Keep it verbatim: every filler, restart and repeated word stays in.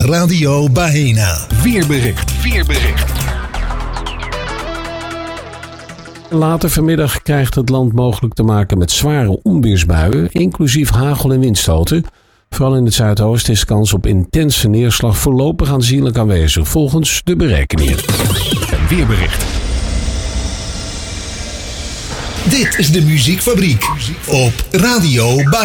Radio Baena. Weerbericht. Weerbericht. Later vanmiddag krijgt het land mogelijk te maken met zware onweersbuien, inclusief hagel- en windstoten. Vooral in het zuidoosten is kans op intense neerslag voorlopig aanzienlijk aanwezig, volgens de berekeningen. Een weerbericht. Dit is de Muziekfabriek op Radio Baena.